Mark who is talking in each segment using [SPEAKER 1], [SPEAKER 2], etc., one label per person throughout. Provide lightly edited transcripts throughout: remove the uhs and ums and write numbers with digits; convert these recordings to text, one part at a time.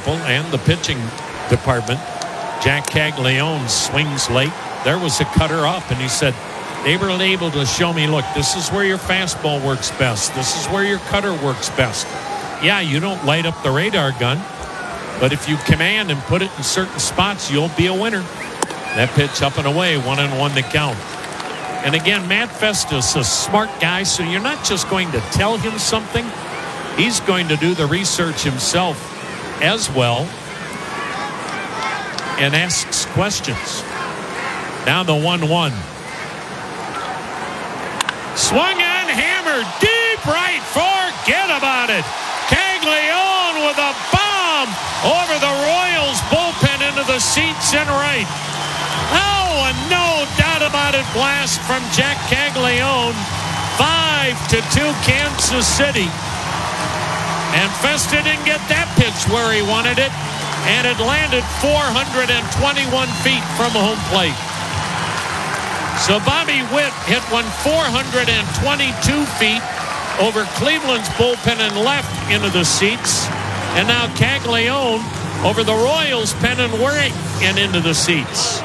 [SPEAKER 1] people and the pitching department. Jack Caglione swings late. There was a cutter up, and he said, they were able to show me, look, this is where your fastball works best. This is where your cutter works best. Yeah, you don't light up the radar gun, but if you command and put it in certain spots, you'll be a winner. That pitch up and away, 1-1 the count. And again, Matt Festus, a smart guy, so you're not just going to tell him something. He's going to do the research himself as well and asks questions. Now the 1-1. Swung on, hammered, deep right, forget about it. Caglione with a bomb over the Royals bullpen into the seats and right. Oh, a no doubt about it blast from Jack Caglione. 5-2 Kansas City. And Festa didn't get that pitch where he wanted it, and it landed 421 feet from home plate. So Bobby Witt hit one 422 feet over Cleveland's bullpen and left into the seats. And now Caglione over the Royals' pen and right and into the seats.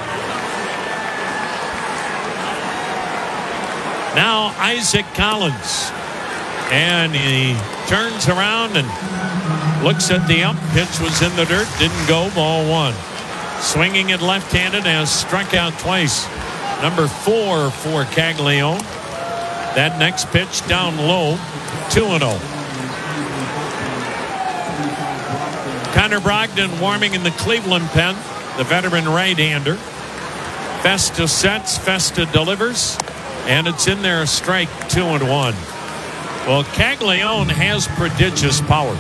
[SPEAKER 1] Now Isaac Collins. And he turns around and looks at the ump. Pitch was in the dirt. Didn't go. Ball one. Swinging it left-handed, has struck out twice. Number 4 for Caglione. That next pitch down low. 2-0. Connor Brogdon warming in the Cleveland pen. The veteran right-hander. Festa sets. Festa delivers. And it's in there, a strike. 2-1. Well, Caglione has prodigious power.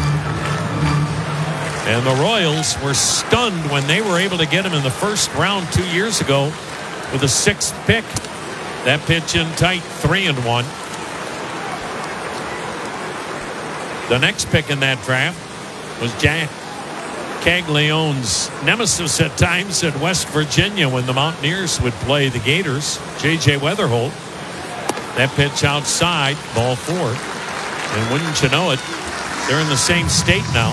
[SPEAKER 1] And the Royals were stunned when they were able to get him in the first round 2 years ago with a 6th pick. That pitch in tight, 3-1. The next pick in that draft was Jack Caglione's nemesis at times at West Virginia when the Mountaineers would play the Gators, J.J. Weatherholt. That pitch outside, ball 4. And wouldn't you know it, they're in the same state now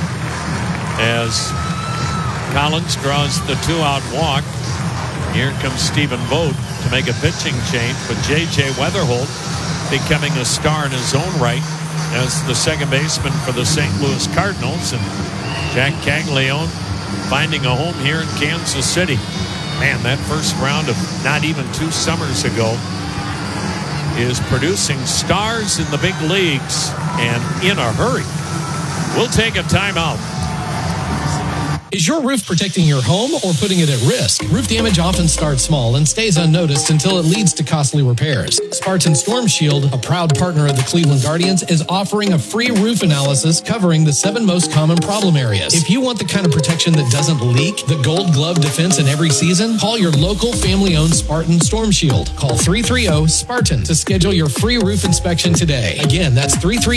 [SPEAKER 1] as Collins draws the 2-out walk. Here comes Stephen Vogt to make a pitching change, but J.J. Weatherholt becoming a star in his own right as the second baseman for the St. Louis Cardinals. And Jack Caglione finding a home here in Kansas City. Man, that first round of not even 2 summers ago is producing stars in the big leagues and in a hurry. We'll take a timeout.
[SPEAKER 2] Is your roof protecting your home or putting it at risk? Roof damage often starts small and stays unnoticed until it leads to costly repairs. Spartan Storm Shield, a proud partner of the Cleveland Guardians, is offering a free roof analysis covering the 7 most common problem areas. If you want the kind of protection that doesn't leak, the Gold Glove defense in every season, call your local family-owned Spartan Storm Shield. Call 330-SPARTAN to schedule your free roof inspection today. Again, that's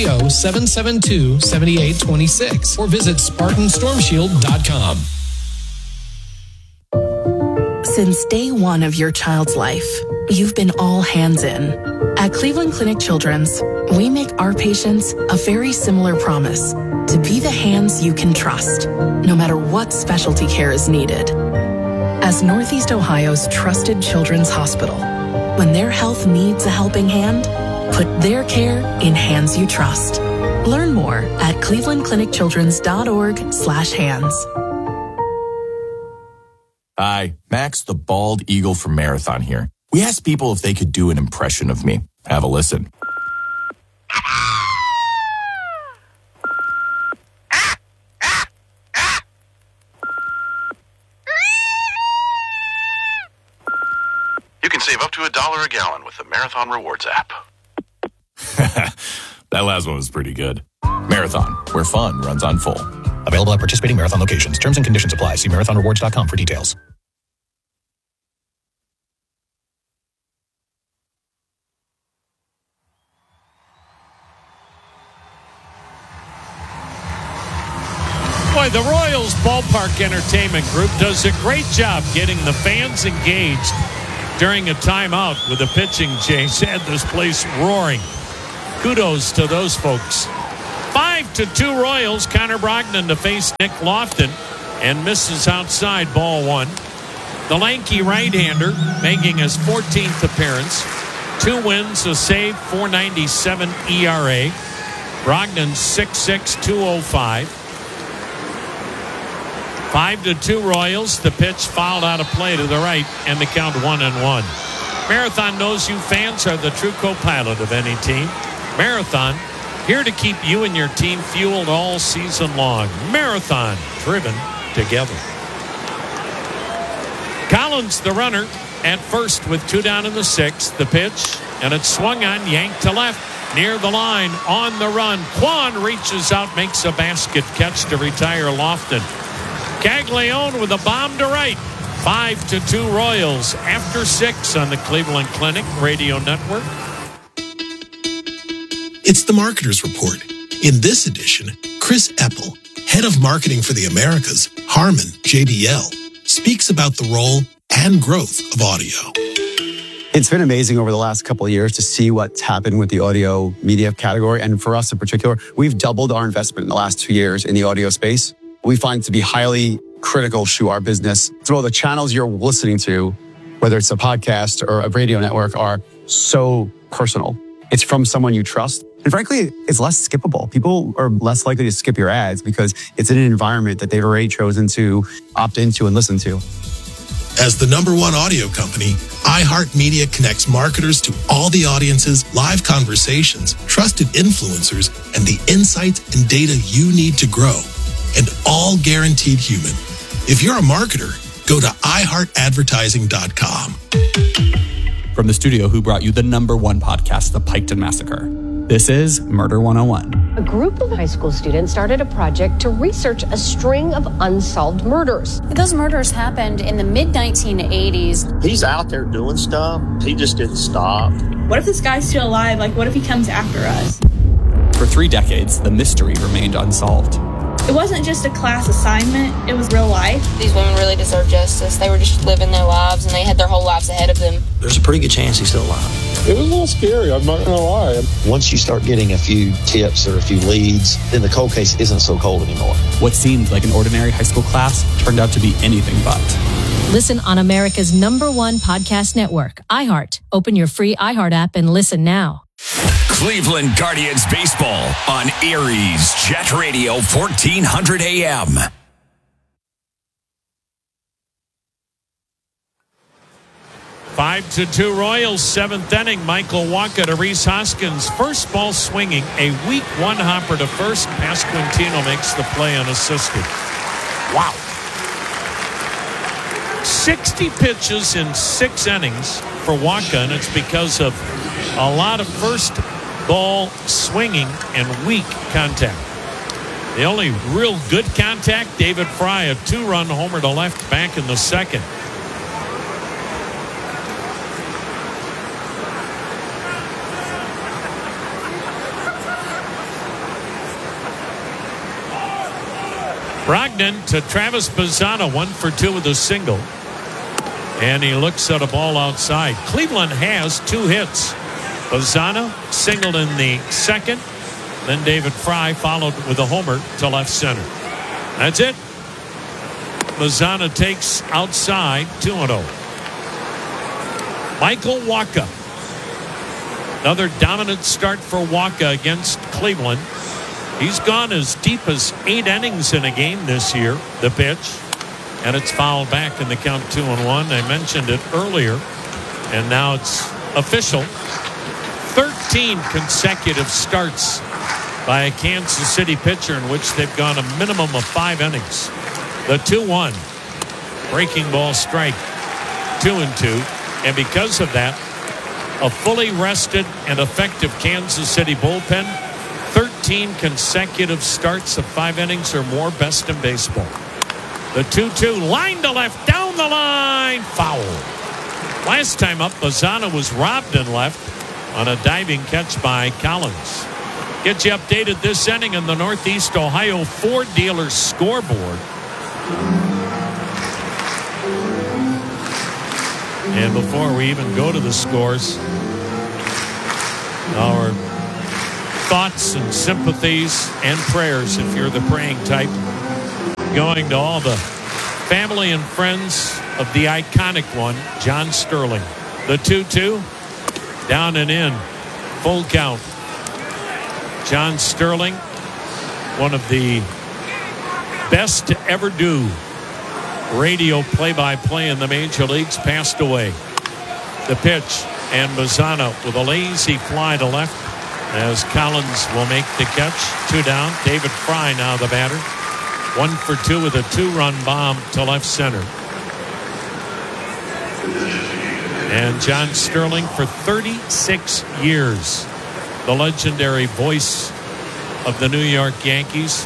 [SPEAKER 2] 330-772-7826 or visit SpartanStormShield.com.
[SPEAKER 3] Since day one of your child's life, you've been all hands in. At Cleveland Clinic Children's, we make our patients a very similar promise to be the hands you can trust, no matter what specialty care is needed. As Northeast Ohio's trusted children's hospital, when their health needs a helping hand, put their care in hands you trust. Learn more at clevelandclinicchildrens.org/hands.
[SPEAKER 4] Hi, Max the Bald Eagle from Marathon here. We asked people if they could do an impression of me. Have a listen.
[SPEAKER 5] You can save up to $1 a gallon with the Marathon Rewards app.
[SPEAKER 4] That last one was pretty good. Marathon, where fun runs on full.
[SPEAKER 2] Available at participating Marathon locations. Terms and conditions apply. See marathonrewards.com for details.
[SPEAKER 1] Boy, the Royals Ballpark Entertainment Group does a great job getting the fans engaged during a timeout with a pitching change. Had this place roaring. Kudos to those folks. 5 5-2 Royals. Connor Brogdon to face Nick Lofton and misses outside, ball one. The lanky right-hander making his 14th appearance. 2 wins, a save, .497 ERA. Brogdon 6'6", 205. 5-2 Royals. The pitch fouled out of play to the right, and the count 1-1. Marathon knows you fans are the true co-pilot of any team. Marathon, here to keep you and your team fueled all season long. Marathon, driven together. Collins, the runner, at first with 2 down in the 6th. The pitch, and it's swung on, yanked to left, near the line, on the run. Kwan reaches out, makes a basket catch to retire Lofton. Caglione with a bomb to right. 5-2 Royals after 6 on the Cleveland Clinic Radio Network.
[SPEAKER 6] It's the Marketer's Report. In this edition, Chris Eppel, head of marketing for the Americas, Harman JBL, speaks about the role and growth of audio.
[SPEAKER 7] It's been amazing over the last couple of years to see what's happened with the audio media category. And for us in particular, we've doubled our investment in the last 2 years in the audio space. We find it to be highly critical to our business. So the channels you're listening to, whether it's a podcast or a radio network, are so personal. It's from someone you trust. And frankly, it's less skippable. People are less likely to skip your ads because it's in an environment that they've already chosen to opt into and listen to.
[SPEAKER 6] As the #1 audio company, iHeartMedia connects marketers to all the audiences, live conversations, trusted influencers, and the insights and data you need to grow. And all guaranteed human. If you're a marketer, go to iHeartAdvertising.com.
[SPEAKER 8] From the studio who brought you the #1 podcast, The Piketon Massacre, this is Murder 101.
[SPEAKER 9] A group of high school students started a project to research a string of unsolved murders.
[SPEAKER 10] Those murders happened in the mid-1980s.
[SPEAKER 11] He's out there doing stuff. He just didn't stop.
[SPEAKER 12] What if this guy's still alive? What if he comes after us?
[SPEAKER 8] For 3 decades, the mystery remained unsolved.
[SPEAKER 12] It wasn't just a class assignment, it was real life.
[SPEAKER 13] These women really deserve justice. They were just living their lives, and they had their whole lives ahead of them.
[SPEAKER 11] There's a pretty good chance he's still alive.
[SPEAKER 14] It was a little scary, I'm not going to lie.
[SPEAKER 11] Once you start getting a few tips or a few leads, then the cold case isn't so cold anymore.
[SPEAKER 8] What seemed like an ordinary high school class turned out to be anything but.
[SPEAKER 15] Listen on America's #1 podcast network, iHeart. Open your free iHeart app and listen now.
[SPEAKER 16] Cleveland Guardians baseball on Aries Jet Radio 1400 AM.
[SPEAKER 1] 5-2 Royals, 7th inning. Michael Wacha to Rhys Hoskins. First ball swinging. A weak 1 hopper to first. Pasquantino makes the play unassisted. Wow. 60 pitches in 6 innings for Wacha, and it's because of a lot of first ball swinging and weak contact. The only real good contact, David Fry, a 2-run homer to left back in the 2nd. Brogdon to Travis Bazzana, 1 for 2 with a single. And he looks at a ball outside. Cleveland has 2 hits. Bazzana singled in the 2nd. Then David Fry followed with a homer to left center. That's it. Bazzana takes outside, 2-0. Michael Wacha. Another dominant start for Wacha against Cleveland. He's gone as deep as 8 innings in a game this year. The pitch. And it's fouled back in the count, 2-1. I mentioned it earlier. And now it's official. 13 consecutive starts by a Kansas City pitcher in which they've gone a minimum of 5 innings. The 2-1 breaking ball strike, 2-2. And because of that, a fully rested and effective Kansas City bullpen, 13 consecutive starts of 5 innings or more, best in baseball. The 2-2, line to left, down the line, foul. Last time up, Bazzana was robbed in left on a diving catch by Collins. Get you updated this inning in the Northeast Ohio Ford Dealers scoreboard. And before we even go to the scores, our thoughts and sympathies and prayers, if you're the praying type, going to all the family and friends of the iconic one, John Sterling. The 2-2, down and in, full count. John Sterling, one of the best to ever do radio play-by-play in the major leagues, passed away. The pitch, and Mazzana with a lazy fly to left as Collins will make the catch. 2 down. David Fry now the batter. 1 for 2 with a 2-run bomb to left center. And John Sterling for 36 years, the legendary voice of the New York Yankees.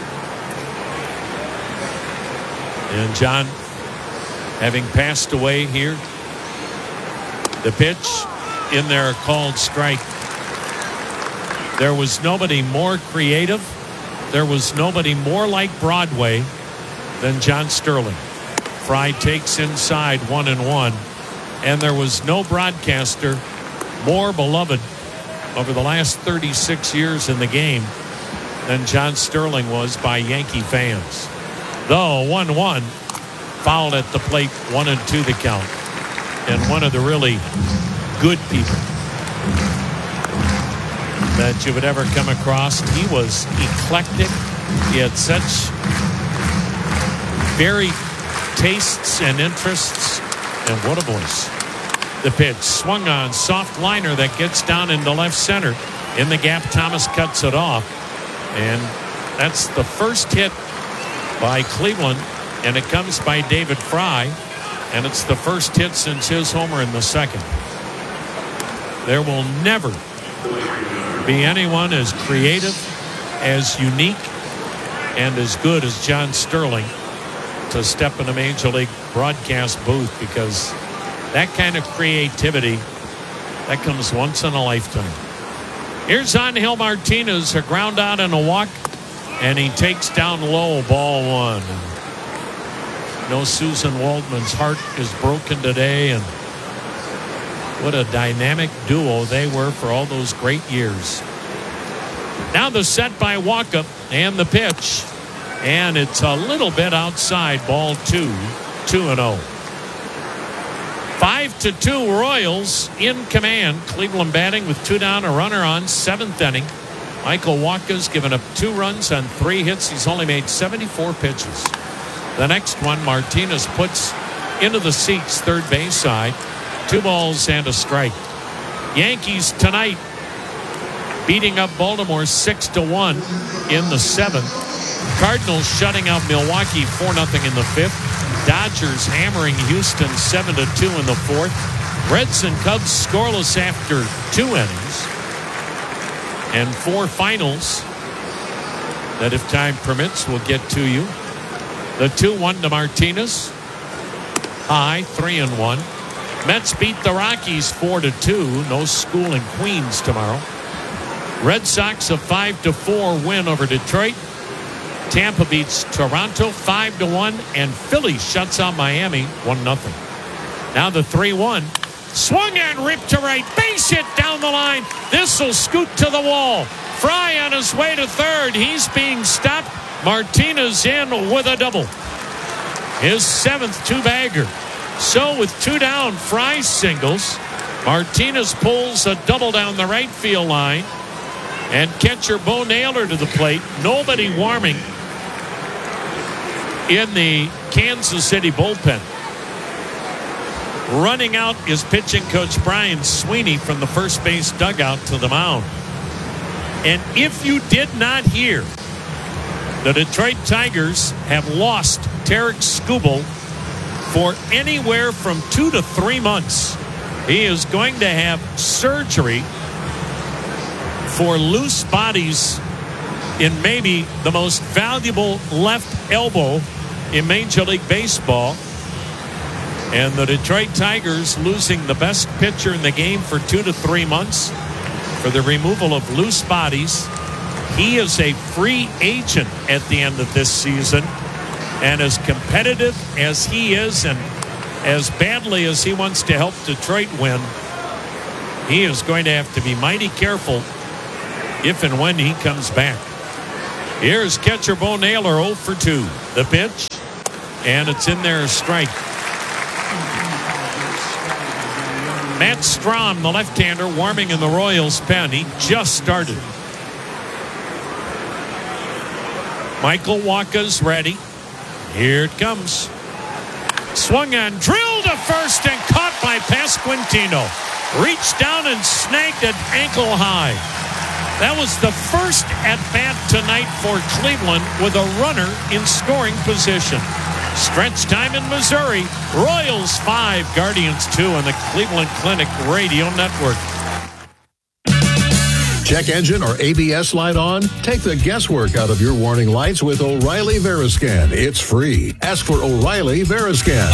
[SPEAKER 1] And John, having passed away here, the pitch in there called strike. There was nobody more creative. There was nobody more like Broadway than John Sterling. Fry takes inside 1-1, and there was no broadcaster more beloved over the last 36 years in the game than John Sterling was by Yankee fans. Though 1-1, fouled at the plate, 1-2 the count. And one of the really good people that you would ever come across. He was eclectic. He had such varied tastes and interests, and what a voice. The pitch swung on, soft liner that gets down into left center. In the gap, Thomas cuts it off, and that's the first hit by Cleveland, and it comes by David Fry, and it's the first hit since his homer in the second. There will never be anyone as creative, as unique, and as good as John Sterling to step in a major league broadcast booth, because that kind of creativity, that comes once in a lifetime. Here's Angel Martinez, a ground out and a walk, and he takes down low, ball 1. No, Susan Waldman's heart is broken today, and what a dynamic duo they were for all those great years. Now the set by Walkup and the pitch, and it's a little bit outside, ball 2, 2-0. 5-2 Royals in command. Cleveland batting with 2 down, a runner on, 7th inning. Michael Wacha's given up 2 runs on 3 hits. He's only made 74 pitches. The next one, Martinez puts into the seats, third base side. 2 balls and a strike. Yankees tonight beating up Baltimore 6-1 in the 7th. Cardinals shutting out Milwaukee 4-0 in the 5th. Dodgers hammering Houston 7-2 in the 4th. Reds and Cubs scoreless after 2 innings. And 4 finals that, if time permits, we'll get to you. The 2-1 to Martinez. High, 3-1. Mets beat the Rockies 4-2. No school in Queens tomorrow. Red Sox a 5-4 win over Detroit. Tampa beats Toronto 5-1, and Philly shuts out Miami 1-0. Now the 3-1. Swung and ripped to right. Base hit down the line. This will scoot to the wall. Fry on his way to third. He's being stopped. Martinez in with a double. His 7th 2-bagger. So with 2 down, Fry singles. Martinez pulls a double down the right field line. And catcher Bo Naylor to the plate. Nobody warming in the Kansas City bullpen. Running out is pitching coach Brian Sweeney from the first base dugout to the mound. And if you did not hear, the Detroit Tigers have lost Tarek Skubal for anywhere from 2 to 3 months. He is going to have surgery for loose bodies in maybe the most valuable left elbow in Major League Baseball. And the Detroit Tigers losing the best pitcher in the game for 2 to 3 months for the removal of loose bodies. He is a free agent at the end of this season. And as competitive as he is, and as badly as he wants to help Detroit win, he is going to have to be mighty careful if and when he comes back. Here's catcher Bo Naylor, 0 for 2. The pitch, and it's in there, a strike. Matt Strahm, the left-hander, warming in the Royals pen. He just started. Michael Wacha's ready. Here it comes. Swung on, drilled to first and caught by Pasquantino. Reached down and snagged it ankle high. That was the first at-bat tonight for Cleveland with a runner in scoring position. Stretch time in Missouri. Royals 5, Guardians 2 on the Cleveland Clinic Radio Network.
[SPEAKER 17] Check engine or ABS light on? Take the guesswork out of your warning lights with O'Reilly Veriscan. It's free. Ask for O'Reilly Veriscan.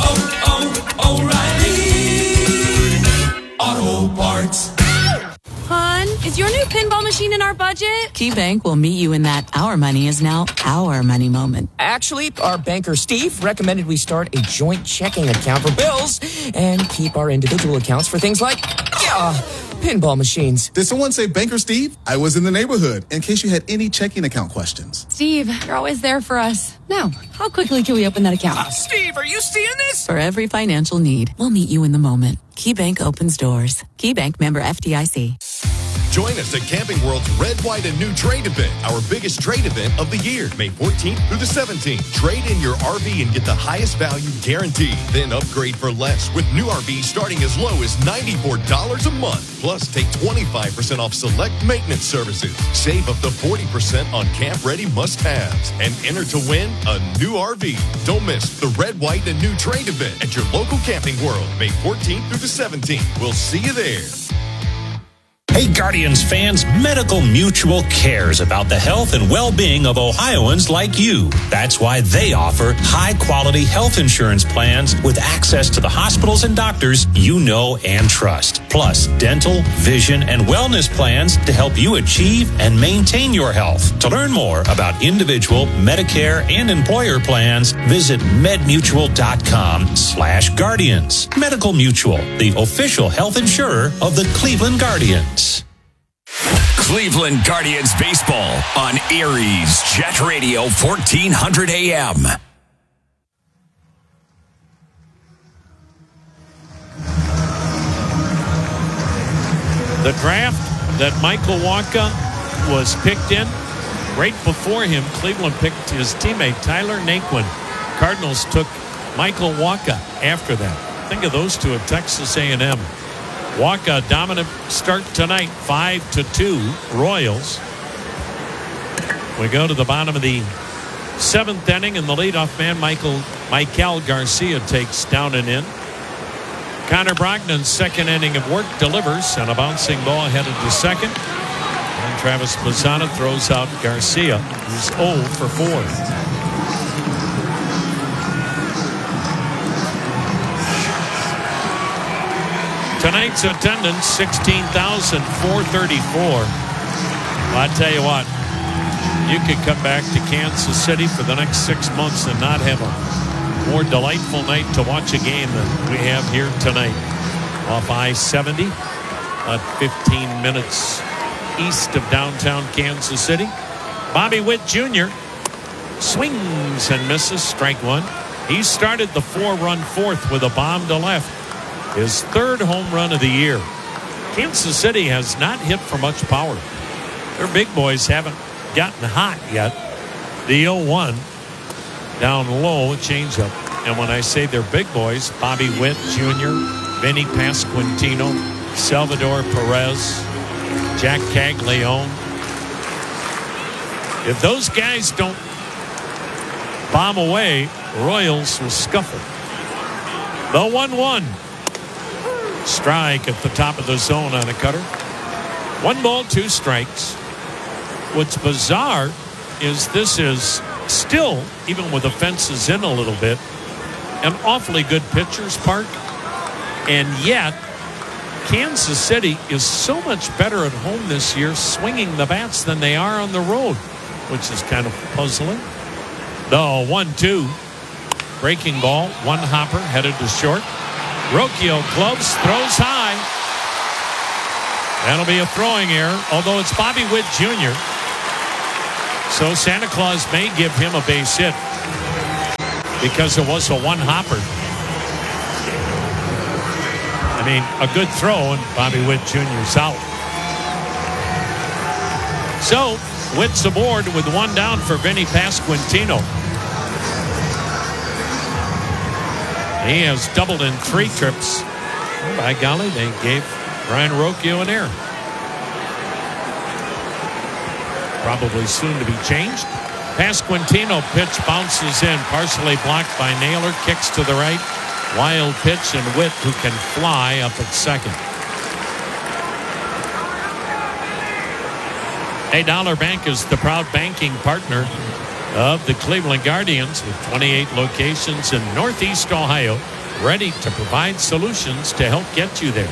[SPEAKER 18] O'Reilly Auto Parts.
[SPEAKER 19] Hon, is your new pinball machine in our budget?
[SPEAKER 20] KeyBank will meet you in that our money is now our money moment.
[SPEAKER 21] Actually, our banker Steve recommended we start a joint checking account for bills and keep our individual accounts for things like pinball machines.
[SPEAKER 22] Did someone say Banker Steve? I was in the neighborhood in case you had any checking account questions.
[SPEAKER 19] Steve, you're always there for us. Now, how quickly can we open that account?
[SPEAKER 21] Steve, are you seeing this?
[SPEAKER 20] For every financial need, we'll meet you in the moment. KeyBank opens doors. KeyBank, member FDIC.
[SPEAKER 23] Join us at Camping World's Red, White, and New Trade event, our biggest trade event of the year, May 14th through the 17th. Trade in your RV and get the highest value guaranteed. Then upgrade for less with new RVs starting as low as $94 a month. Plus, take 25% off select maintenance services. Save up to 40% on camp-ready must-haves. And enter to win a new RV. Don't miss the Red, White, and New Trade event at your local Camping World, May 14th through the 17th. We'll see you there.
[SPEAKER 24] Hey, Guardians fans, Medical Mutual cares about the health and well-being of Ohioans like you. That's why they offer high-quality health insurance plans with access to the hospitals and doctors you know and trust. Plus, dental, vision, and wellness plans to help you achieve and maintain your health. To learn more about individual, Medicare, and employer plans, visit medmutual.com/Guardians. Medical Mutual, the official health insurer of the Cleveland Guardians.
[SPEAKER 16] Cleveland Guardians baseball on Aries Jet Radio 1400 AM.
[SPEAKER 1] The draft that Michael Wacha was picked in, right before him, Cleveland picked his teammate Tyler Naquin. Cardinals took Michael Wacha after that. Think of those two at Texas A&M. Wacha, dominant start tonight, 5-2 Royals. We go to the bottom of the 7th inning, and the leadoff man, Michael Garcia, takes down and in. Connor Brogdon's second inning of work delivers, and a bouncing ball headed to second. And Travis Mazzana throws out Garcia, who's 0 for 4. Tonight's attendance, 16,434. Well, I tell you what, you could come back to Kansas City for the next 6 months and not have a more delightful night to watch a game than we have here tonight. Off I-70, about 15 minutes east of downtown Kansas City. Bobby Witt Jr. swings and misses, strike one. He started the 4-run fourth with a bomb to left. His third home run of the year. Kansas City has not hit for much power. Their big boys haven't gotten hot yet. The 0-1 down low, a changeup. And when I say they're big boys, Bobby Witt Jr., Vinny Pasquantino, Salvador Perez, Jack Caglione. If those guys don't bomb away, Royals will scuffle. The 1-1. Strike at the top of the zone on a cutter. 1 ball, 2 strikes. What's bizarre is this is still, even with the fences in a little bit, an awfully good pitcher's park. And yet, Kansas City is so much better at home this year swinging the bats than they are on the road, which is kind of puzzling. The 1-2. Breaking ball, one hopper headed to short. Rocchio gloves, throws high. That'll be a throwing error, although it's Bobby Witt Jr. So Santa Claus may give him a base hit because it was a one-hopper. I mean, a good throw, and Bobby Witt Jr.'s out. So, Witt's aboard with one down for Vinny Pasquantino. He has doubled in 3 trips. By golly, they gave Ryan Rocchio an error. Probably soon to be changed. Pasquantino pitch bounces in, partially blocked by Naylor, kicks to the right. Wild pitch, and Witt, who can fly, up at second. Hey, Dollar Bank is the proud banking partner of the Cleveland Guardians with 28 locations in Northeast Ohio, ready to provide solutions to help get you there.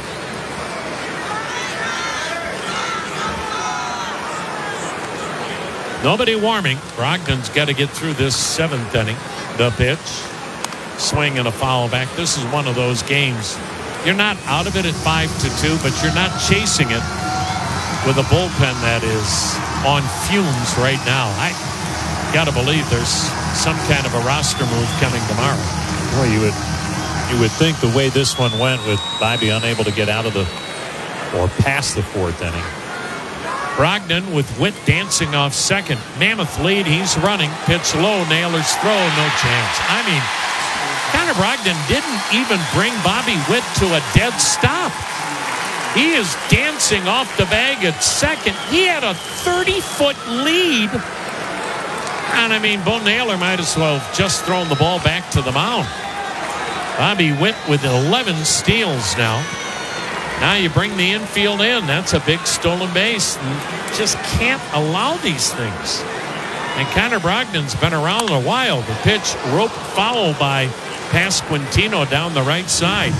[SPEAKER 1] Nobody warming. Brogdon's got to get through this 7th inning. The pitch. Swing and a foul back. This is one of those games. You're not out of it at 5-2, but you're not chasing it with a bullpen that is on fumes right now. I got to believe there's some kind of a roster move coming tomorrow.
[SPEAKER 2] Well, you would think the way this one went with Bobby unable to get out of or past the 4th inning.
[SPEAKER 1] Brogdon with Witt dancing off second. Mammoth lead. He's running. Pitch low. Naylor's throw. No chance. I mean, Connor Brogdon didn't even bring Bobby Witt to a dead stop. He is dancing off the bag at second. He had a 30-foot lead. And, I mean, Bo Naylor might as well have just thrown the ball back to the mound. Bobby Witt with 11 steals now. Now you bring the infield in. That's a big stolen base. And just can't allow these things. And Connor Brogdon's been around a while. The pitch rope foul by Pasquantino down the right side.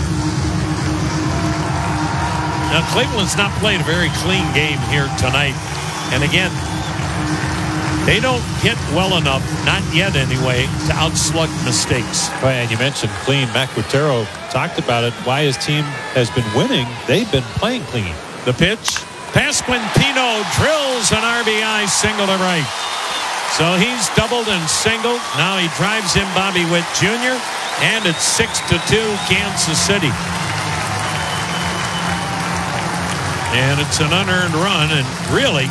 [SPEAKER 1] Now Cleveland's not playing a very clean game here tonight. And again, they don't hit well enough, not yet anyway, to outslug mistakes.
[SPEAKER 2] Well, and you mentioned clean. Matt Quintero talked about it. Why his team has been winning. They've been playing clean.
[SPEAKER 1] The pitch. Pasquantino drills an RBI single to right. So he's doubled and singled. Now he drives in Bobby Witt Jr. And it's 6-2 Kansas City. And it's an unearned run. And really,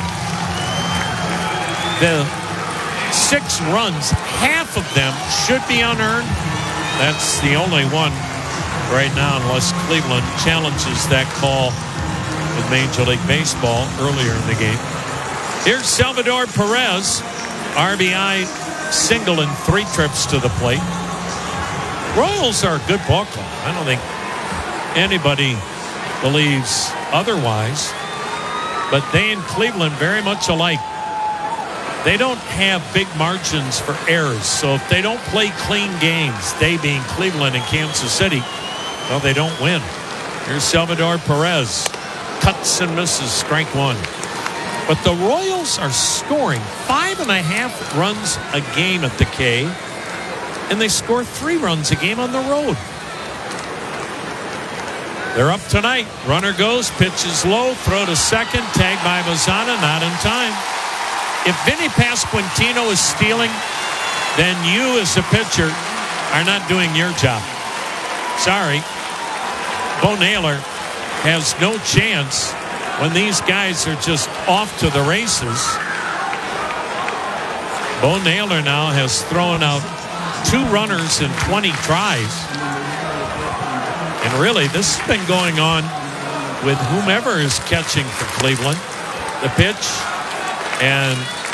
[SPEAKER 1] the 6 runs, half of them should be unearned. That's the only one right now, unless Cleveland challenges that call with Major League Baseball earlier in the game. Here's Salvador Perez. RBI single in 3 trips to the plate. Royals are a good ball club. I don't think anybody believes otherwise. But they and Cleveland very much alike. They don't have big margins for errors. So if they don't play clean games, they being Cleveland and Kansas City, well, they don't win. Here's Salvador Perez. Cuts and misses, strike 1. But the Royals are scoring 5.5 runs a game at the K, and they score 3 runs a game on the road. They're up tonight. Runner goes, pitches low, throw to second, tag by Mazzana, not in time. If Vinny Pasquantino is stealing, then you as a pitcher are not doing your job. Sorry. Bo Naylor has no chance when these guys are just off to the races. Bo Naylor now has thrown out 2 runners in 20 tries. And really, this has been going on with whomever is catching for Cleveland. The pitch, and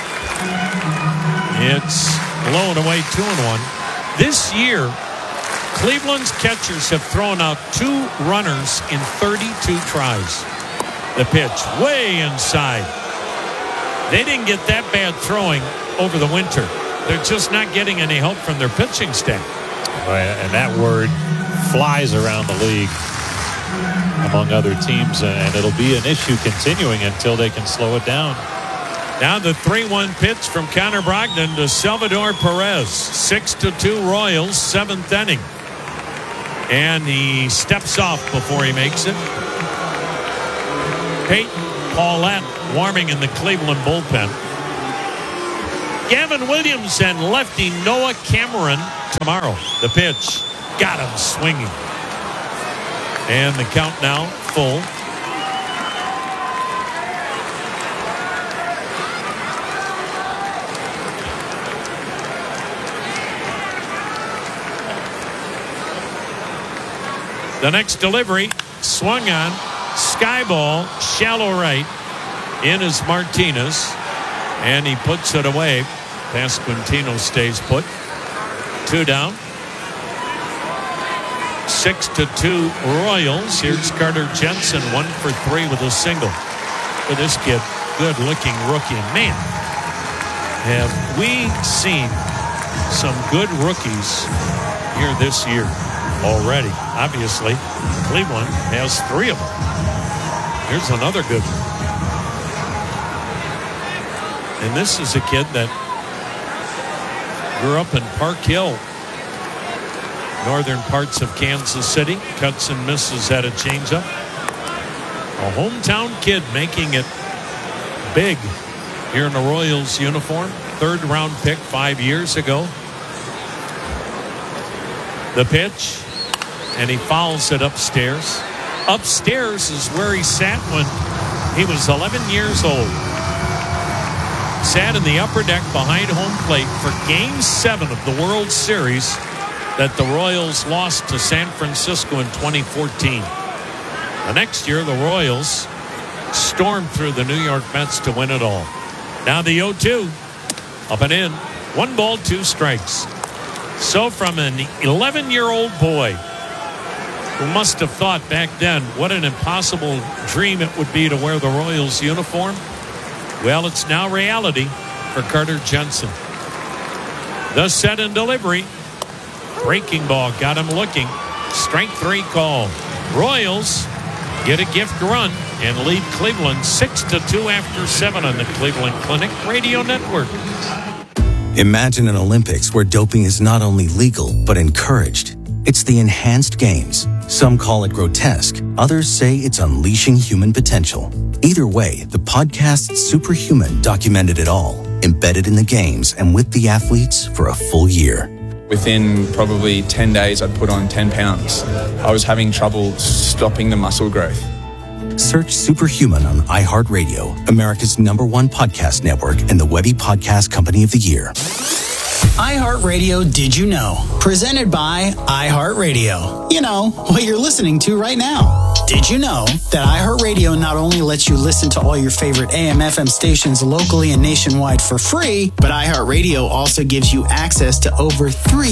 [SPEAKER 1] it's blown away 2-1. This year, Cleveland's catchers have thrown out 2 runners in 32 tries. The pitch, way inside. They didn't get that bad throwing over the winter. They're just not getting any help from their pitching staff.
[SPEAKER 2] And that word flies around the league among other teams, and it'll be an issue continuing until they can slow it down.
[SPEAKER 1] Now the 3-1 pitch from Connor Brogdon to Salvador Perez. 6-2 Royals, 7th inning. And he steps off before he makes it. Peyton Paulette warming in the Cleveland bullpen. Gavin Williams and lefty Noah Cameron tomorrow. The pitch got him swinging. And the count now full. The next delivery swung on. Sky ball, shallow right. In is Martinez. And he puts it away. Pasquantino stays put. 2 down. 6-2 Royals. Here's Carter Jensen, 1 for 3 with a single. For this kid, good looking rookie. And man, have we seen some good rookies here this year already. Obviously, Cleveland has 3 of them. Here's another good one. And this is a kid that grew up in Park Hill, northern parts of Kansas City. Cuts and misses at a changeup. A hometown kid making it big here in the Royals uniform. 3rd round pick 5 years ago. The pitch, and he fouls it upstairs. Upstairs is where he sat when he was 11 years old. Sat in the upper deck behind home plate for Game 7 of the World Series that the Royals lost to San Francisco in 2014. The next year, the Royals stormed through the New York Mets to win it all. Now the 0-2, up and in. 1 ball, 2 strikes. So from an 11-year-old boy who must have thought back then what an impossible dream it would be to wear the Royals uniform, well, it's now reality for Carter Jensen. The set and delivery. Breaking ball got him looking. Strike 3 call. Royals get a gift run and lead Cleveland 6-2 after 7 on the Cleveland Clinic Radio Network.
[SPEAKER 3] Imagine an Olympics where doping is not only legal, but encouraged. It's the enhanced games. Some call it grotesque. Others say it's unleashing human potential. Either way, the podcast Superhuman documented it all, embedded in the games and with the athletes for a full year.
[SPEAKER 4] Within probably 10 days, I'd put on 10 pounds. I was having trouble stopping the muscle growth.
[SPEAKER 3] Search Superhuman on iHeartRadio, America's #1 podcast network and the Webby Podcast Company of the Year.
[SPEAKER 5] iHeartRadio Did You Know? Presented by iHeartRadio. You know, what you're listening to right now. Did you know that iHeartRadio not only lets you listen to all your favorite AM/FM stations locally and nationwide for free, but iHeartRadio also gives you access to over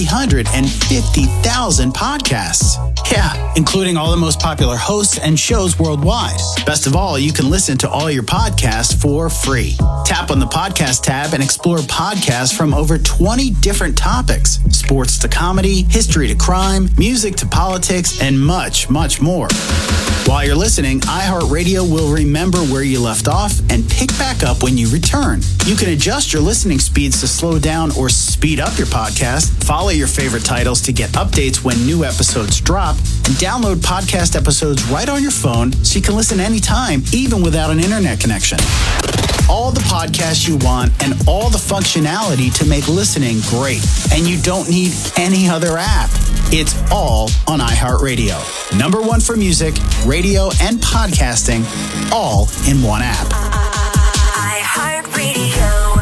[SPEAKER 5] 350,000 podcasts. Yeah, including all the most popular hosts and shows worldwide. Best of all, you can listen to all your podcasts for free. Tap on the podcast tab and explore podcasts from over 20 different topics. Sports to comedy, history to crime, music to politics, and much, much more. While you're listening, iHeartRadio will remember where you left off and pick back up when you return. You can adjust your listening speeds to slow down or speed up your podcast, follow your favorite titles to get updates when new episodes drop, and download podcast episodes right on your phone so you can listen anytime, even without an internet connection. All the podcasts you want and all the functionality to make listening great. And you don't need any other app. It's all on iHeartRadio. #1 for music, radio, and podcasting, all in one app.
[SPEAKER 16] iHeartRadio.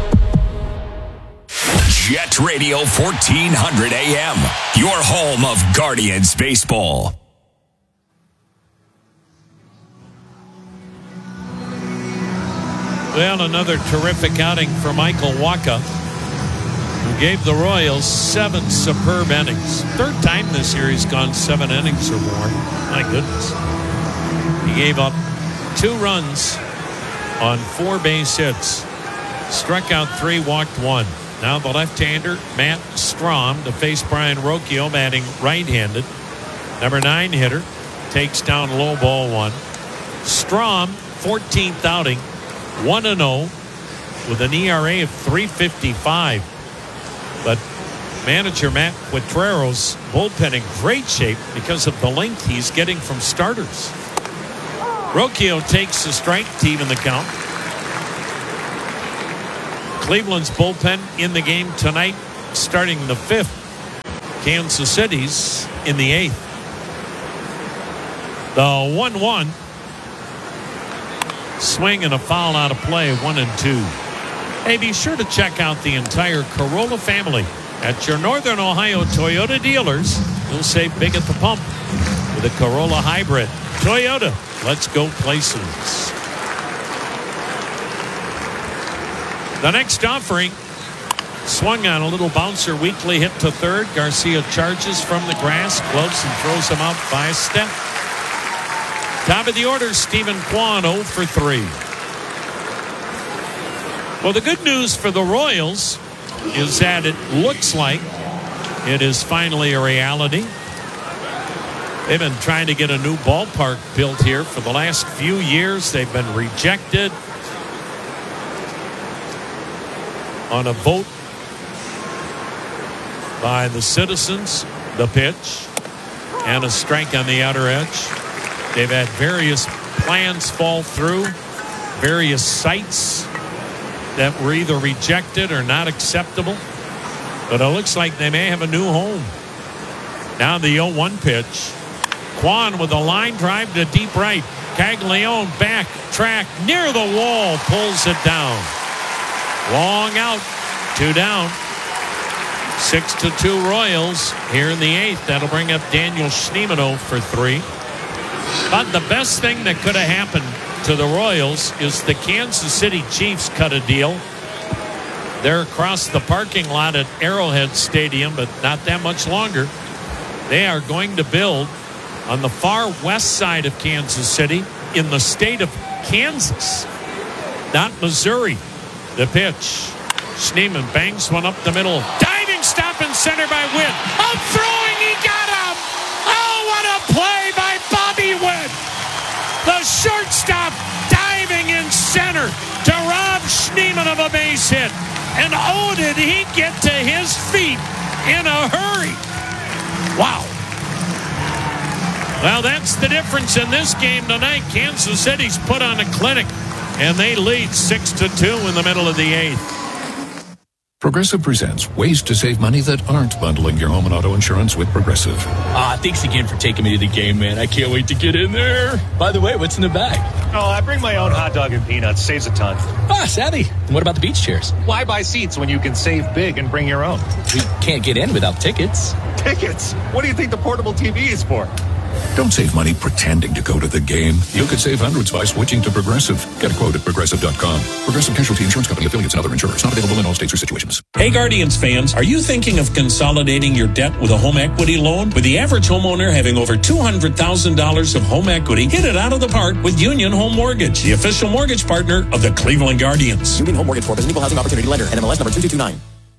[SPEAKER 16] Jet Radio 1400 AM, your home of Guardians baseball.
[SPEAKER 1] Well, another terrific outing for Michael Wacha, who gave the Royals 7 superb innings. 3rd time this year he's gone 7 innings or more. My goodness. He gave up 2 runs on 4 base hits. Struck out 3, walked 1. Now the left-hander, Matt Strahm, to face Brian Rocchio, batting right-handed. Number 9 hitter, takes down low ball 1. Strahm, 14th outing, 1-0 with an ERA of 3.55. But manager Matt Quatrero's bullpen in great shape because of the length he's getting from starters. Rocchio takes the strike to even the count. Cleveland's bullpen in the game tonight, starting the 5th. Kansas City's in the 8th. The 1-1. Swing and a foul out of play, 1-2. Hey, be sure to check out the entire Corolla family at your Northern Ohio Toyota dealers. You'll save big at the pump with a Corolla Hybrid. Toyota, let's go places. The next offering swung on a little bouncer, weakly hit to third. Garcia charges from the grass, gloves and throws him out by a step. Top of the order, Stephen Kwan, 0 for 3. Well, the good news for the Royals is that it looks like it is finally a reality. They've been trying to get a new ballpark built here for the last few years. They've been rejected on a vote by the citizens. The pitch and a strike on the outer edge. They've had various plans fall through, various sites that were either rejected or not acceptable. But it looks like they may have a new home. Now the 0-1 pitch. Kwan with a line drive to deep right. Caglione back track near the wall, pulls it down. Long out, 2 down. 6-2 Royals here in the 8th. That'll bring up Daniel Schneemann 0 for 3. But the best thing that could have happened to the Royals is the Kansas City Chiefs cut a deal. They're across the parking lot at Arrowhead Stadium, but not that much longer. They are going to build on the far west side of Kansas City in the state of Kansas, not Missouri. The pitch. Schneemann bangs one up the middle. Diving stop in center by Witt. Up throwing, he got him. Oh, what a play by Bobby Witt. The shortstop diving in center to rob Schneemann of a base hit. And oh, did he get to his feet in a hurry. Wow. Well, that's the difference in this game tonight. Kansas City's put on a clinic, and they lead 6-2 in the middle of the 8th.
[SPEAKER 17] Progressive presents ways to save money that aren't bundling your home and auto insurance with Progressive.
[SPEAKER 6] Thanks again for taking me to the game, man. I can't wait to get in there. By the way, what's in the bag?
[SPEAKER 7] Oh, I bring my own hot dog and peanuts. Saves a ton.
[SPEAKER 6] Savvy. And what about the beach chairs?
[SPEAKER 7] Why buy seats when you can save big and bring your own?
[SPEAKER 6] We can't get in without tickets.
[SPEAKER 7] Tickets? What do you think the portable TV is for?
[SPEAKER 17] Don't save money pretending to go to the game. You could save hundreds by switching to Progressive. Get a quote at Progressive.com. Progressive Casualty Insurance Company, affiliates, and other insurers. Not available in all states or situations.
[SPEAKER 24] Hey Guardians fans, are you thinking of consolidating your debt with a home equity loan? With the average homeowner having over $200,000 of home equity, hit it out of the park with Union Home Mortgage, the official mortgage partner of the Cleveland Guardians.
[SPEAKER 9] Union Home Mortgage Corp is an equal housing opportunity lender. NMLS number 2229.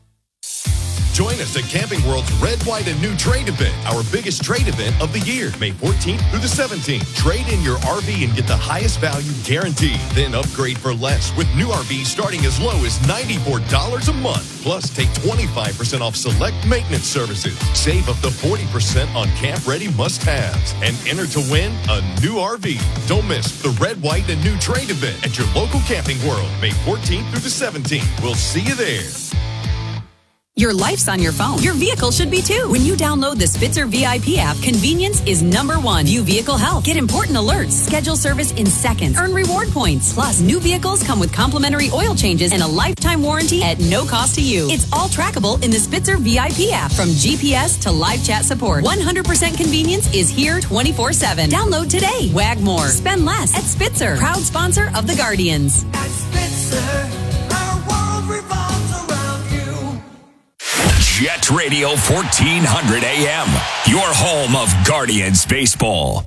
[SPEAKER 23] Join us at Camping World's Red, White, and New Trade Event, our biggest trade event of the year, May 14th through the 17th. Trade in your RV and get the highest value guaranteed. Then upgrade for less with new RVs starting as low as $94 a month. Plus, take 25% off select maintenance services. Save up to 40% on camp-ready must-haves. And enter to win a new RV. Don't miss the Red, White, and New Trade Event at your local Camping World, May 14th through the 17th. We'll see you there.
[SPEAKER 10] Your life's on your phone. Your vehicle should be too. When you download the Spitzer VIP app, convenience is #1. View vehicle health. Get important alerts. Schedule service in seconds. Earn reward points. Plus, new vehicles come with complimentary oil changes and a lifetime warranty at no cost to you. It's all trackable in the Spitzer VIP app. From GPS to live chat support, 100% convenience is here 24/7. Download today. Wag more. Spend less at Spitzer. Proud sponsor of the Guardians.
[SPEAKER 18] At Spitzer, our world revolves around you.
[SPEAKER 16] Jet Radio 1400 AM, your home of Guardians baseball.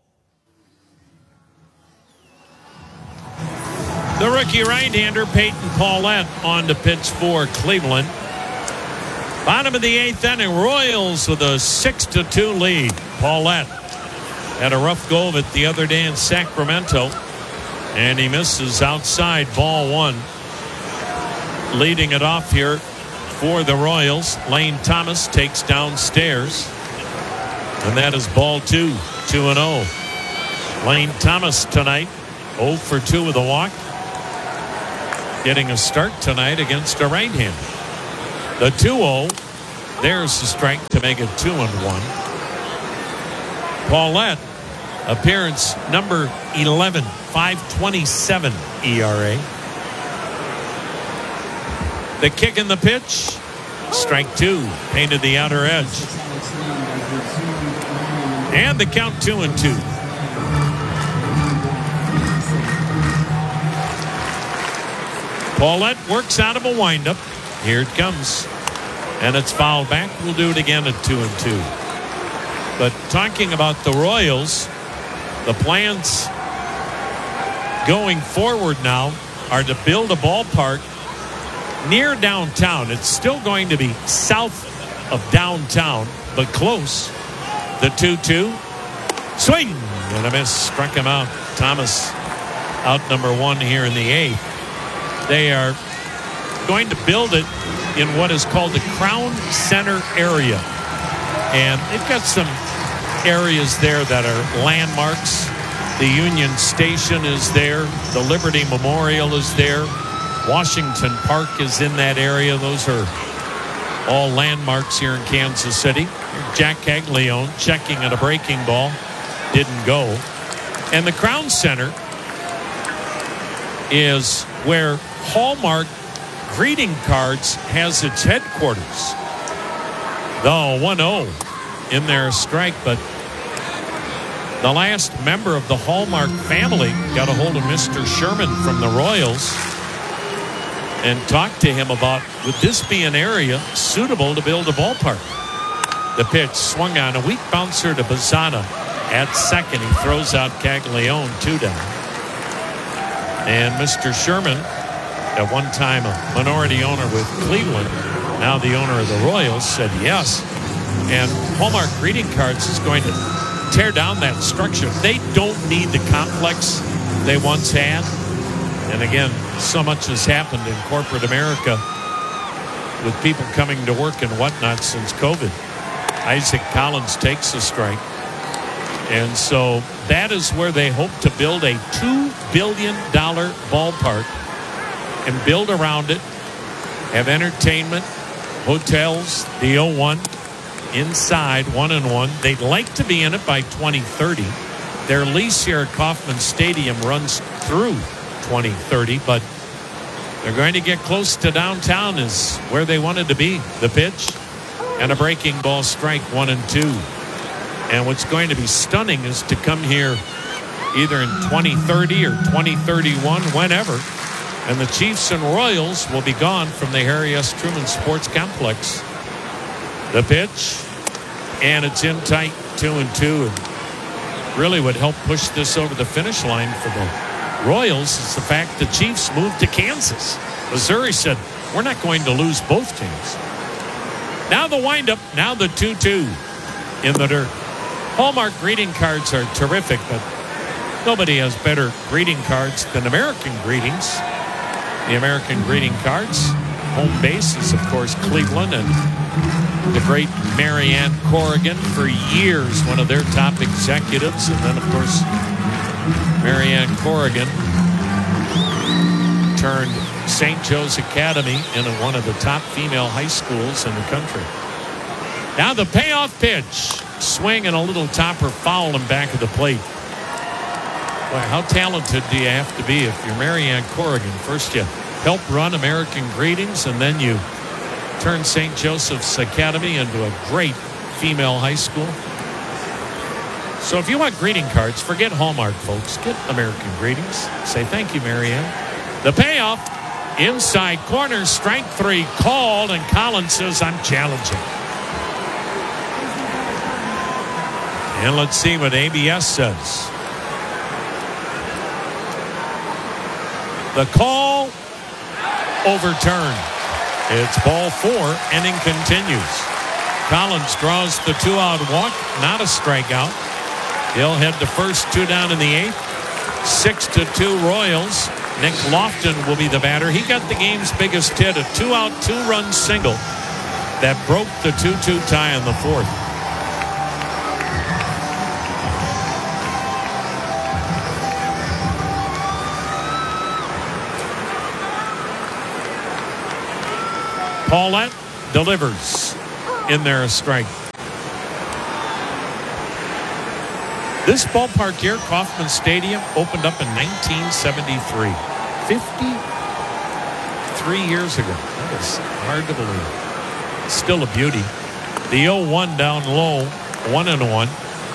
[SPEAKER 1] The rookie right-hander Peyton Paulette on to pitch for Cleveland. Bottom of the 8th inning, Royals with a 6-2 lead. Paulette had a rough go of it the other day in Sacramento, and he misses outside, ball 1. Leading it off here for the Royals, Lane Thomas takes downstairs, and that is ball 2, 2-0. Lane Thomas tonight, 0 for 2 with a walk. Getting a start tonight against a right-hander. The 2-0, there's the strike to make it 2-1. Paulette, appearance number 11, 5.27 ERA. The kick and the pitch, strike 2, painted the outer edge. And the count 2-2. Paulette works out of a windup. Here it comes. And it's fouled back. We'll do it again at 2-2. But talking about the Royals, the plans going forward now are to build a ballpark near downtown. It's still going to be south of downtown, but close. The 2-2. Swing! And a miss. Struck him out. Thomas out number 1 here in the 8th. They are going to build it in what is called the Crown Center area. And they've got some areas there that are landmarks. The Union Station is there. The Liberty Memorial is there. Washington Park is in that area. Those are all landmarks here in Kansas City. Jack Caglione checking at a breaking ball. Didn't go. And the Crown Center is where Hallmark Greeting Cards has its headquarters. The 1-0 in their strike, but the last member of the Hallmark family got a hold of Mr. Sherman from the Royals and talked to him about, would this be an area suitable to build a ballpark? The pitch swung on, a weak bouncer to Bazzana at second. He throws out Caglione, 2 down. And Mr. Sherman, at one time a minority owner with Cleveland, now the owner of the Royals, said yes. And Hallmark Greeting Cards is going to tear down that structure. They don't need the complex they once had. And again, so much has happened in corporate America with people coming to work and whatnot since COVID. Isaac Collins takes a strike. And so that is where they hope to build a $2 billion ballpark and build around it, have entertainment, hotels, the 01 inside 1-1. They'd like to be in it by 2030. Their lease here at Kauffman Stadium runs through 2030, but they're going to get close to downtown is where they wanted to be. The pitch and a breaking ball strike, 1-2. And what's going to be stunning is to come here either in 2030 or 2031, whenever, and the Chiefs and Royals will be gone from the Harry S. Truman Sports Complex. The pitch, and it's in tight, 2-2. And really would help push this over the finish line for the Royals is the fact the Chiefs moved to Kansas. Missouri said, we're not going to lose both teams. Now the windup, now the 2-2 in the dirt. Hallmark Greeting Cards are terrific, but nobody has better greeting cards than American Greetings. The American Greeting Cards. Home base is, of course, Cleveland, and the great Marianne Corrigan, for years one of their top executives. And then, of course, Marianne Corrigan turned St. Joe's Academy into one of the top female high schools in the country. Now the payoff pitch. Swing and a little topper foul in back of the plate. Boy, how talented do you have to be if you're Marianne Corrigan? First you help run American Greetings, and then you turn St. Joseph's Academy into a great female high school. So if you want greeting cards, forget Hallmark, folks. Get American Greetings. Say thank you, Marianne. The payoff, inside corner, strike 3 called, and Collins says, I'm challenging. And let's see what ABS says. The call overturned. It's ball 4. Inning continues. Collins draws the 2-out walk, not a strikeout. He'll head to first, 2 down in the 8th. 6-2 Royals. Nick Lofton will be the batter. He got the game's biggest hit, a 2-out, 2-run single that broke the 2-2 tie in the 4th. Paulette delivers in there a strike. This ballpark here, Kauffman Stadium, opened up in 1973. 53 years ago. That is hard to believe. Still a beauty. The 0-1 down low, 1-1.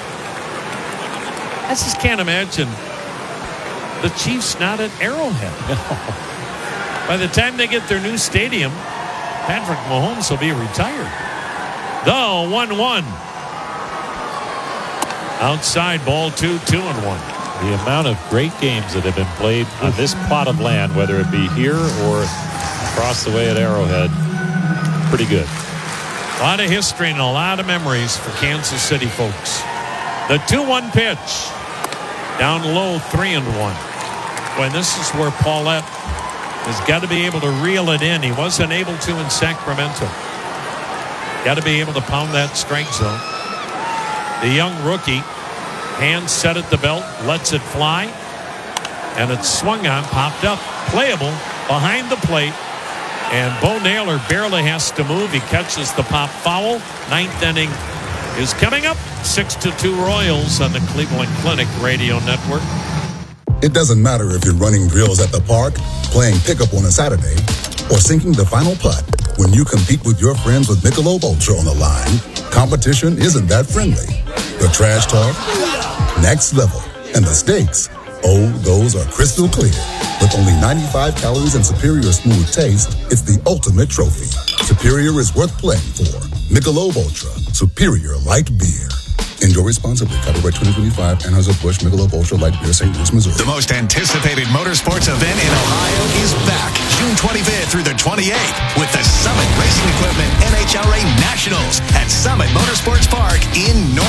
[SPEAKER 1] I just can't imagine the Chiefs not at Arrowhead. By the time they get their new stadium, Patrick Mahomes will be retired. The 1-1. Outside ball 2, 2-1.
[SPEAKER 2] The amount of great games that have been played on this plot of land, whether it be here or across the way at Arrowhead, pretty good.
[SPEAKER 1] A lot of history and a lot of memories for Kansas City folks. The 2-1 pitch. Down low, 3-1. Boy, this is where Paulette has got to be able to reel it in. He wasn't able to in Sacramento. Got to be able to pound that strike zone. The young rookie, hands set at the belt, lets it fly, and it's swung on, popped up, playable behind the plate, and Bo Naylor barely has to move. He catches the pop foul. Ninth inning is coming up. 6-2 Royals on the Cleveland Clinic Radio Network.
[SPEAKER 22] It doesn't matter if you're running drills at the park, playing pickup on a Saturday, or sinking the final putt. When you compete with your friends with Michelob Ultra on the line, competition isn't that friendly. The trash talk, next level, and the stakes, oh, those are crystal clear. With only 95 calories and superior smooth taste, it's the ultimate trophy. Superior is worth playing for. Michelob Ultra, superior light beer. Enjoy responsibly. Copyright 2025, Anheuser-Busch Michelob Ultra Light Beer, St. Louis, Missouri.
[SPEAKER 11] The most anticipated motorsports event in Ohio is back June 25th through the 28th with the Summit Racing Equipment NHRA Nationals at Summit Motorsports Park in